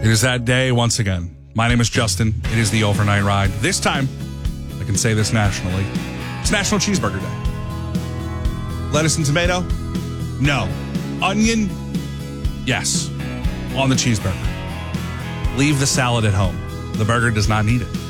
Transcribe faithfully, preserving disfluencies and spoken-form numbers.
It is that day once again. My name is Justin. It is the Overnight Ride. This time, I can say this nationally, it's National Cheeseburger Day. Lettuce and tomato? No. Onion? Yes. On the cheeseburger. Leave the salad at home. The burger does not need it.